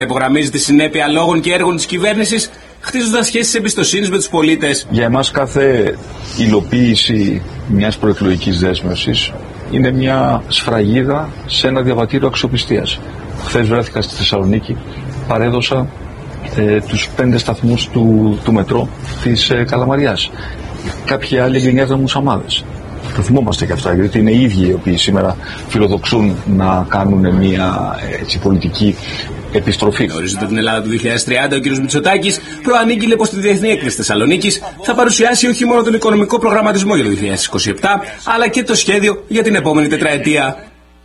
Υπογραμμίζει τη συνέπεια λόγων και έργων της κυβέρνησης, χτίζοντας σχέσεις εμπιστοσύνης με τους πολίτες. Για εμάς κάθε υλοποίηση μιας προεκλογικής δέσμευσης είναι μια σφραγίδα σε ένα διαβατήριο αξιοπιστίας. Χθες βρέθηκα στη Θεσσαλονίκη, παρέδωσα τους 5 σταθμούς του μετρό της Καλαμαριάς. Κάποιοι άλλοι γκρινιάζαν μουσαμάδες. Το θυμόμαστε και αυτά, γιατί είναι οι ίδιοι οι οποίοι σήμερα φιλοδοξούν να κάνουν μια πολιτική επιστροφή. Ορίζοντα την Ελλάδα του 2030, ο κ. Μητσοτάκης προανήγγειλε πως τη Διεθνή Έκθεση Θεσσαλονίκης θα παρουσιάσει όχι μόνο τον οικονομικό προγραμματισμό για το 2027, αλλά και το σχέδιο για την επόμενη τετραετία.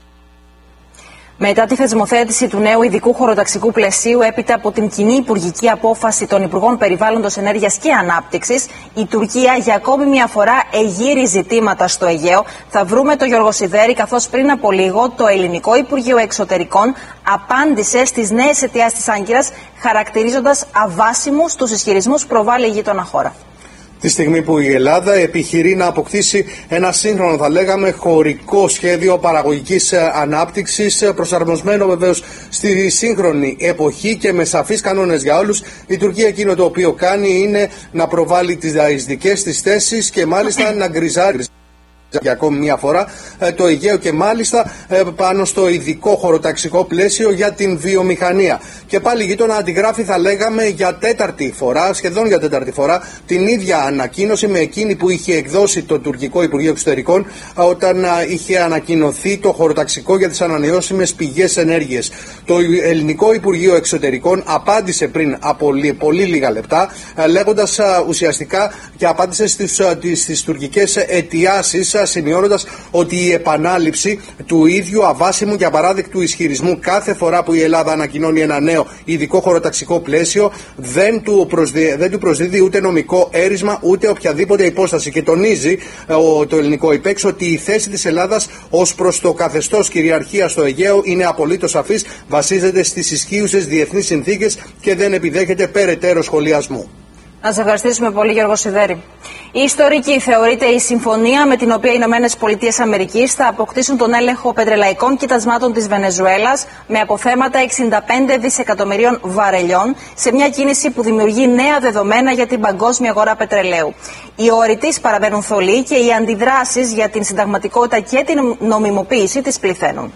Μετά τη θεσμοθέτηση του νέου ειδικού χωροταξικού πλαισίου, έπειτα από την κοινή υπουργική απόφαση των Υπουργών Περιβάλλοντος, Ενέργειας και Ανάπτυξης, η Τουρκία για ακόμη μια φορά εγείρει ζητήματα στο Αιγαίο. Θα βρούμε τον Γιώργο Σιδέρη, καθώς πριν από λίγο το Ελληνικό Υπουργείο Εξωτερικών απάντησε στις νέες αιτιάσεις της Άγκυρας, χαρακτηρίζοντας αβάσιμους τους ισχυρισμούς που προβάλλει η γείτονα χώρα. Τη στιγμή που η Ελλάδα επιχειρεί να αποκτήσει ένα σύγχρονο, θα λέγαμε, χωρικό σχέδιο παραγωγικής ανάπτυξης, προσαρμοσμένο βεβαίως στη σύγχρονη εποχή και με σαφείς κανόνες για όλους, η Τουρκία εκείνο το οποίο κάνει είναι να προβάλλει τις δικές της θέσεις και μάλιστα να γκριζάρει για ακόμη μια φορά το Αιγαίο και μάλιστα πάνω στο ειδικό χωροταξικό πλαίσιο για την βιομηχανία. Και πάλι η γείτονα αντιγράφει, θα λέγαμε, για τέταρτη φορά, σχεδόν για τέταρτη φορά, την ίδια ανακοίνωση με εκείνη που είχε εκδώσει το τουρκικό Υπουργείο Εξωτερικών όταν είχε ανακοινωθεί το χωροταξικό για τις ανανεώσιμες πηγές ενέργειας. Το ελληνικό Υπουργείο Εξωτερικών απάντησε πριν από πολύ λίγα λεπτά, λέγοντας ουσιαστικά και απάντησε στις τουρκικές αιτιάσεις, σημειώνοντας ότι η επανάληψη του ίδιου αβάσιμου και απαράδεκτου ισχυρισμού κάθε φορά που η Ελλάδα ανακοινώνει ένα νέο ειδικό χωροταξικό πλαίσιο δεν του προσδίδει ούτε νομικό έρισμα ούτε οποιαδήποτε υπόσταση. Και τονίζει το ελληνικό υπέξ ότι η θέση της Ελλάδας ως προς το καθεστώς κυριαρχίας στο Αιγαίο είναι απολύτως σαφής, βασίζεται στις ισχύουσες διεθνείς συνθήκες και δεν επιδέχεται περαιτέρω σχολιασμού. Να σας ευχαριστήσουμε πολύ, Γιώργο Σιδέρη. Η ιστορική θεωρείται η συμφωνία με την οποία οι Ηνωμένες Πολιτείες Αμερικής θα αποκτήσουν τον έλεγχο πετρελαϊκών κοιτασμάτων της Βενεζουέλας με αποθέματα 65 δισεκατομμυρίων βαρελιών, σε μια κίνηση που δημιουργεί νέα δεδομένα για την παγκόσμια αγορά πετρελαίου. Οι όροι της παραμένουν θολοί και οι αντιδράσεις για την συνταγματικότητα και την νομιμοποίηση της πληθαίνουν.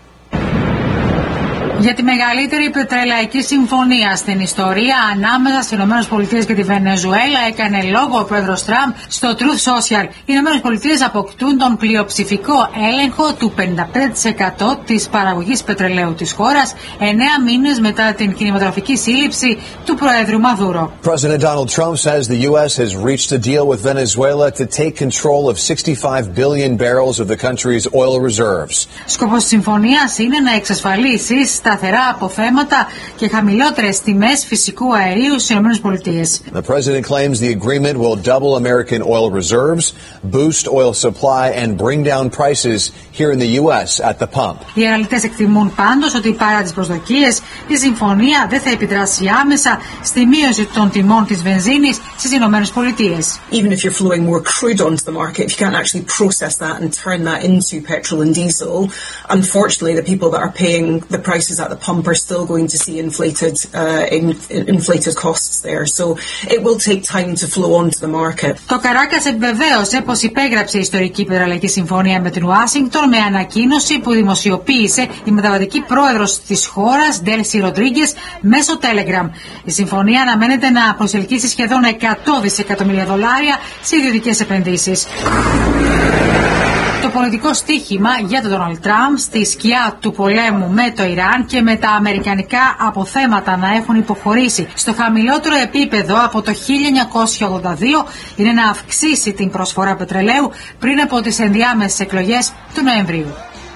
Για τη μεγαλύτερη πετρελαϊκή συμφωνία στην ιστορία ανάμεσα στις ΗΠΑ και τη Βενεζουέλα έκανε λόγο ο πρόεδρος Τραμπ στο Truth Social. Οι ΗΠΑ αποκτούν τον πλειοψηφικό έλεγχο του 55% της παραγωγής πετρελαίου της χώρας, 9 μήνες μετά την κινηματογραφική σύλληψη του Προέδρου Μαδούρο. President Donald Trump says the U.S. has reached a deal with Venezuela to take control of 65 billion barrels of the country's oil reserves. Σκοπός της συμφωνίας είναι να εξασφαλίσει σταθερά αποθέματα και χαμηλότερες τιμές φυσικού αερίου στις ΗΠΑ. The president claims the agreement will double American oil reserves, boost oil supply and bring down prices here in the U.S. at the pump. Οι αναλυτές εκτιμούν πάντως ότι παρά τις προσδοκίες, η συμφωνία δεν θα επιδράσει άμεσα στη μείωση των τιμών της βενζίνης στις ΗΠΑ. Even if you're flowing more crude onto the market, if you can't actually process that and turn that into petrol and diesel, unfortunately the people that are paying the prices at the pump are still going to see inflated costs there. So it will take time to flow onto the market. Το Καράκας επιβεβαίωσε πως υπέγραψε η ιστορική πετρελαϊκή συμφωνία με την Ουάσιγκτον με ανακοίνωση που δημοσιοποίησε η μεταβατική πρόεδρος της χώρας, Ντέλσι Ροντρίγκες, μέσω Telegram. Η συμφωνία αναμένεται να προσελκύσει σχεδόν 100 δισεκατομμύρια δολάρια σε ιδιωτικές επενδύσεις. Το πολιτικό στίχημα για τον Ντόναλντ Τραμπ στη σκιά του πολέμου με το Ιράν και με τα αμερικανικά αποθέματα να έχουν υποχωρήσει στο χαμηλότερο επίπεδο από το 1982 είναι να αυξήσει την προσφορά πετρελαίου πριν από τις ενδιάμεσες εκλογές του Νοεμβρίου.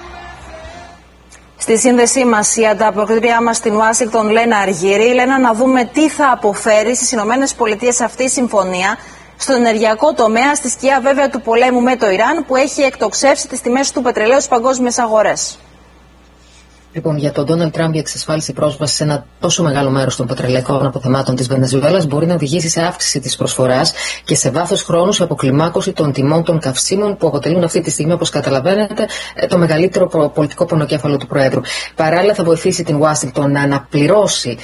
Στη σύνδεσή μας η ανταποκριτριά μας στην Ουάσιγκτον, Λένα Αργύρη. Λένα, να δούμε τι θα αποφέρει στις ΗΠΑ αυτή η συμφωνία στον ενεργειακό τομέα, στη σκιά βέβαια του πολέμου με το Ιράν που έχει εκτοξεύσει τις τιμές του πετρελαίου στις παγκόσμιες αγορές. Λοιπόν, για τον Ντόναλντ Τραμπ η εξασφάλιση πρόσβαση σε ένα τόσο μεγάλο μέρος των πετρελαϊκών αποθεμάτων της Βενεζουέλας μπορεί να οδηγήσει σε αύξηση της προσφοράς και σε βάθος χρόνου σε αποκλιμάκωση των τιμών των καυσίμων που αποτελούν αυτή τη στιγμή, όπως καταλαβαίνετε, το μεγαλύτερο πολιτικό πονοκέφαλο του Προέδρου. Παράλληλα, θα βοηθήσει την Ουάσιγκτον να αναπληρώσει